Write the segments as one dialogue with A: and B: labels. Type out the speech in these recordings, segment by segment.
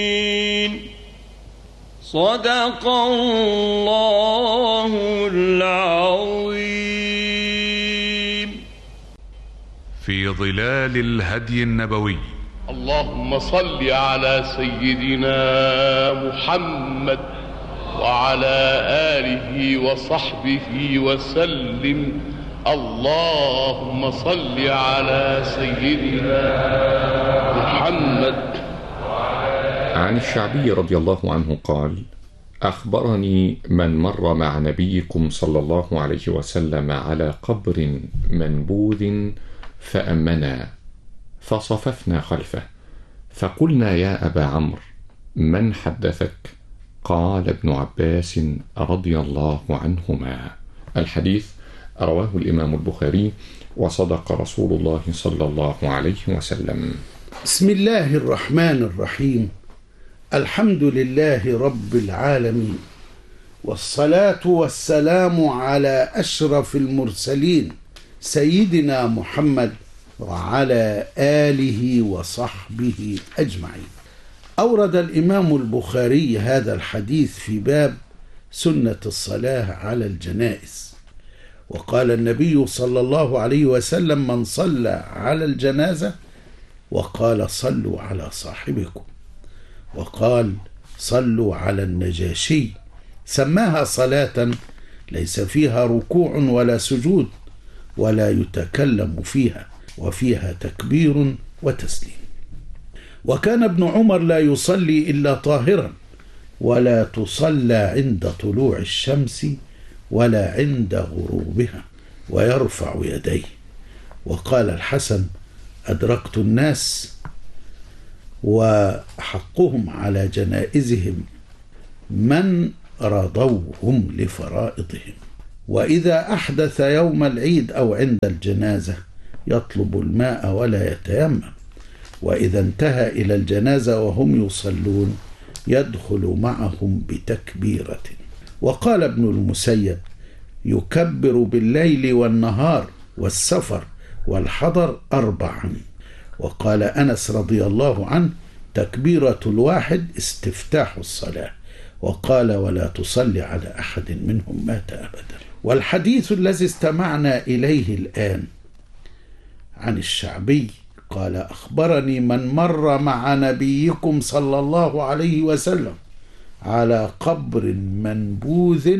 A: صدق الله العظيم.
B: في ظلال الهدي النبوي.
C: اللهم صل على سيدنا محمد وعلى آله وصحبه وسلم. اللهم صل على سيدنا محمد.
D: عن الشعبي رضي الله عنه قال: أخبرني من مر مع نبيكم صلى الله عليه وسلم على قبر منبوذ فأمنا، فصففنا خلفه، فقلنا: يا أبا عمرو، من حدثك؟ قال: ابن عباس رضي الله عنهما. الحديث رواه الإمام البخاري، وصدق رسول الله صلى الله عليه وسلم.
E: بسم الله الرحمن الرحيم. الحمد لله رب العالمين، والصلاة والسلام على أشرف المرسلين سيدنا محمد وعلى آله وصحبه أجمعين. أورد الإمام البخاري هذا الحديث في باب سنة الصلاة على الجنائز. وقال النبي صلى الله عليه وسلم: من صلى على الجنازة، وقال: صلوا على صاحبكم، وقال: صلوا على النجاشي، سماها صلاة ليس فيها ركوع ولا سجود ولا يتكلم فيها، وفيها تكبير وتسليم. وكان ابن عمر لا يصلي إلا طاهرا، ولا تصلى عند طلوع الشمس ولا عند غروبها، ويرفع يديه. وقال الحسن: أدركت الناس وحقهم على جنائزهم من رضوهم لفرائضهم. وإذا أحدث يوم العيد أو عند الجنازة يطلب الماء ولا يتيمم، وإذا انتهى إلى الجنازة وهم يصلون يدخل معهم بتكبيرة. وقال ابن المسيب: يكبر بالليل والنهار والسفر والحضر 4. وقال أنس رضي الله عنه: تكبيرة الواحد استفتاح الصلاة. وقال: ولا تصلي على أحد منهم مات أبدا. والحديث الذي استمعنا إليه الآن عن الشعبي قال: أخبرني من مر مع نبيكم صلى الله عليه وسلم على قبر منبوذ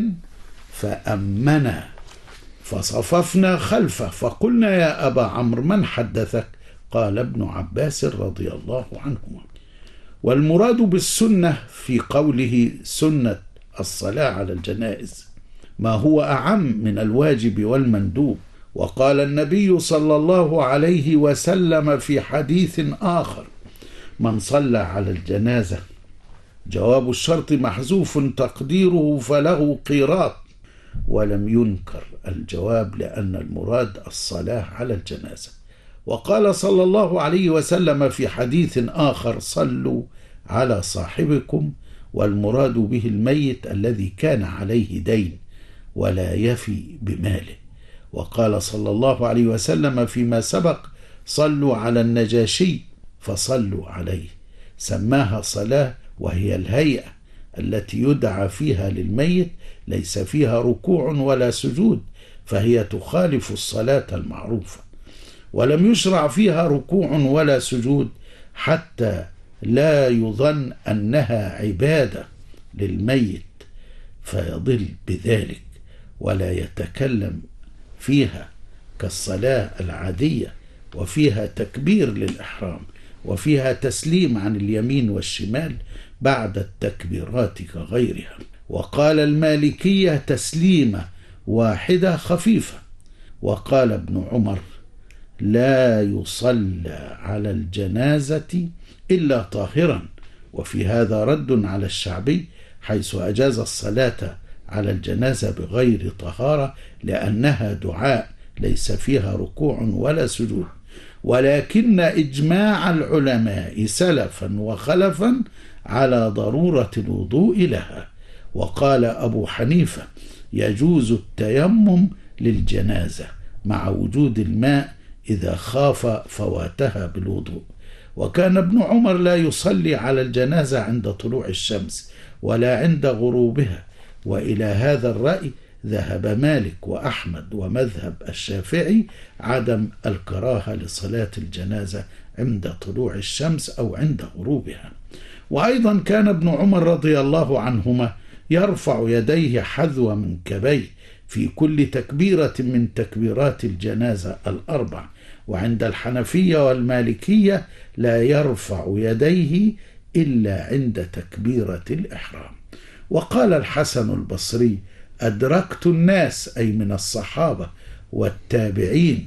E: فأمنا، فصففنا خلفه، فقلنا: يا أبا عمرو، من حدثك؟ قال: ابن عباس رضي الله عنهما. والمراد بالسنة في قوله سنة الصلاة على الجنائز ما هو أعم من الواجب والمندوب. وقال النبي صلى الله عليه وسلم في حديث آخر: من صلى على الجنازة، جواب الشرط محذوف تقديره فله قيراط، ولم ينكر الجواب لأن المراد الصلاة على الجنازة. وقال صلى الله عليه وسلم في حديث آخر: صلوا على صاحبكم، والمراد به الميت الذي كان عليه دين ولا يفي بماله. وقال صلى الله عليه وسلم فيما سبق: صلوا على النجاشي، فصلوا عليه، سماها صلاة، وهي الهيئة التي يدعى فيها للميت ليس فيها ركوع ولا سجود، فهي تخالف الصلاة المعروفة. ولم يشرع فيها ركوع ولا سجود حتى لا يظن أنها عبادة للميت فيضل بذلك، ولا يتكلم فيها كالصلاة العادية، وفيها تكبير للإحرام، وفيها تسليم عن اليمين والشمال بعد التكبيرات كغيرها. وقال المالكية: تسليمة واحدة خفيفة. وقال ابن عمر: لا يصلى على الجنازة إلا طاهرا. وفي هذا رد على الشعبي حيث أجاز الصلاة على الجنازة بغير طهارة لأنها دعاء ليس فيها ركوع ولا سجود، ولكن إجماع العلماء سلفا وخلفا على ضرورة الوضوء لها. وقال أبو حنيفة: يجوز التيمم للجنازة مع وجود الماء إذا خاف فواتها بالوضوء. وكان ابن عمر لا يصلي على الجنازة عند طلوع الشمس ولا عند غروبها، وإلى هذا الرأي ذهب مالك وأحمد ومذهب الشافعي عدم الكراهة لصلاة الجنازة عند طلوع الشمس أو عند غروبها. وأيضا كان ابن عمر رضي الله عنهما يرفع يديه حذو منكبيه في كل تكبيرة من تكبيرات الجنازة الأربع، وعند الحنفية والمالكية لا يرفع يديه إلا عند تكبيرة الإحرام. وقال الحسن البصري: أدركت الناس، أي من الصحابة والتابعين،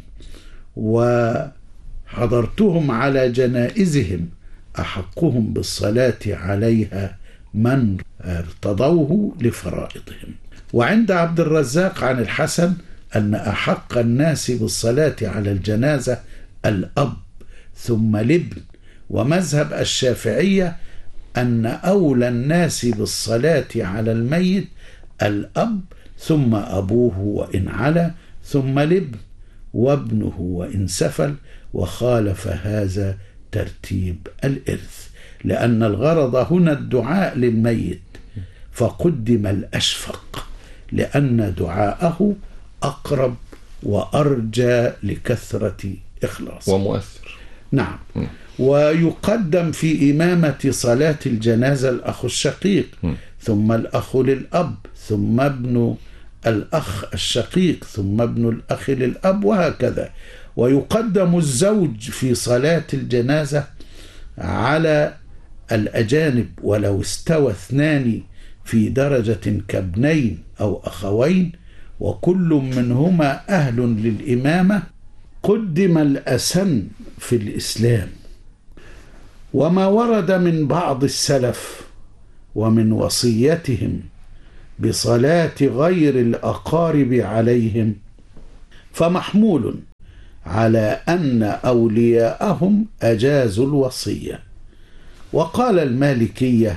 E: وحضرتهم على جنائزهم، أحقهم بالصلاة عليها من ارتضوه لفرائضهم. وعند عبد الرزاق عن الحسن أن أحق الناس بالصلاة على الجنازة الأب ثم الابن. ومذهب الشافعية أن أولى الناس بالصلاة على الميت الأب ثم أبوه وإن علا ثم الابن وابنه وإن سفل، وخالف هذا ترتيب الإرث، لأن الغرض هنا الدعاء للميت فقدم الأشفق، لأن دعاءه أقرب وأرجى لكثرة إخلاص
D: ومؤثر.
E: نعم. ويقدم في إمامة صلاة الجنازة الأخ الشقيق، ثم الأخ للأب، ثم ابن الأخ الشقيق، ثم ابن الأخ للأب، وهكذا. ويقدم الزوج في صلاة الجنازة على الأجانب ولو استوى اثنان في درجة كابنين أو أخوين وكل منهما أهل للإمامة، قدم الأسن في الإسلام. وما ورد من بعض السلف ومن وصيتهم بصلاة غير الأقارب عليهم فمحمول على أن أولياءهم أجازوا الوصية. وقال المالكية: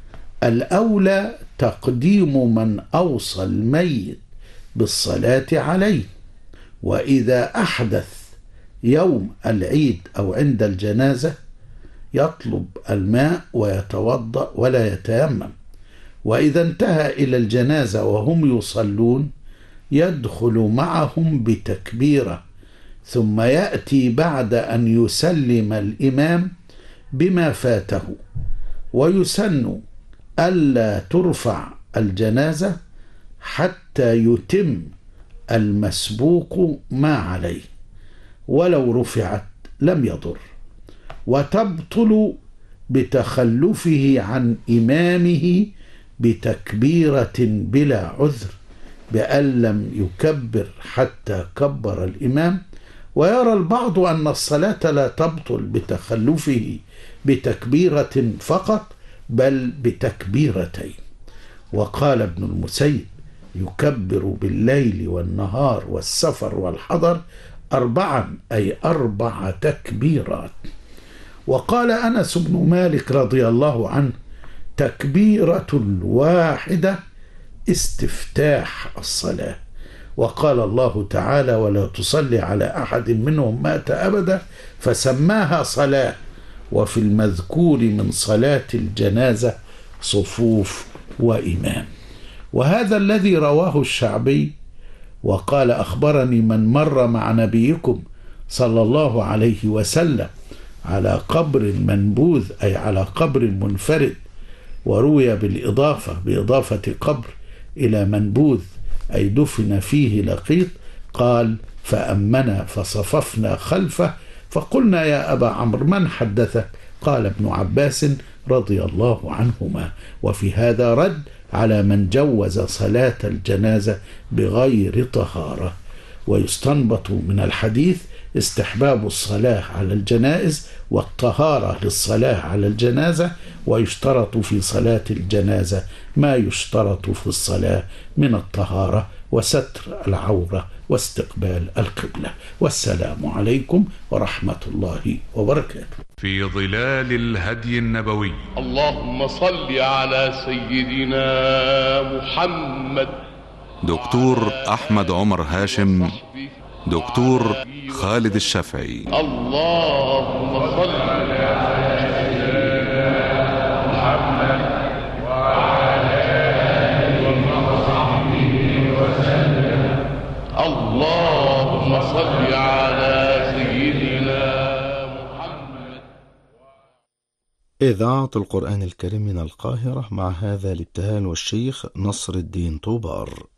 E: الأولى تقديم من أوصى الميت بالصلاة عليه، وإذا أحدث يوم العيد أو عند الجنازة يطلب الماء ويتوضأ ولا يتيمم، وإذا انتهى إلى الجنازة وهم يصلون يدخل معهم بتكبيرة، ثم يأتي بعد أن يسلم الإمام بما فاته. ويسن ألا ترفع الجنازة حتى يتم المسبوق ما عليه، ولو رفعت لم يضر، وتبطل بتخلفه عن إمامه بتكبيرة بلا عذر، بأن لم يكبر حتى كبر الإمام. ويرى البعض أن الصلاة لا تبطل بتخلفه بتكبيرة فقط، بل بتكبيرتين. وقال ابن المسيب: يكبر بالليل والنهار والسفر والحضر 4، أي 4 تكبيرات. وقال أنس بن مالك رضي الله عنه: تكبيرة الواحدة استفتاح الصلاة. وقال الله تعالى: ولا تصلي على أحد منهم مات أبدا، فسماها صلاة. وفي المذكور من صلاة الجنازة صفوف وإمام. وهذا الذي رواه الشعبي وقال: أخبرني من مر مع نبيكم صلى الله عليه وسلم على قبر منبوذ، أي على قبر منفرد، وروي بإضافة قبر إلى منبوذ، أي دفن فيه لقيط، قال: فأمنا فصففنا خلفه، فقلنا: يا أبا عمرو من حدثك؟ قال: ابن عباس رضي الله عنهما. وفي هذا رد على من جوز صلاة الجنازة بغير طهارة. ويستنبط من الحديث استحباب الصلاة على الجنائز والطهارة للصلاة على الجنازة، ويشترط في صلاة الجنازة ما يشترط في الصلاة من الطهارة وستر العورة واستقبال القبلة. والسلام عليكم ورحمة الله وبركاته.
B: في ظلال الهدي النبوي.
C: اللهم صل على سيدنا محمد.
B: دكتور أحمد عمر هاشم، دكتور خالد الشافعي.
C: اللهم صل اللهم صل على سيدنا محمد.
F: إذاعة القرآن الكريم من القاهرة، مع هذا الابتهال والشيخ نصر الدين طوبار.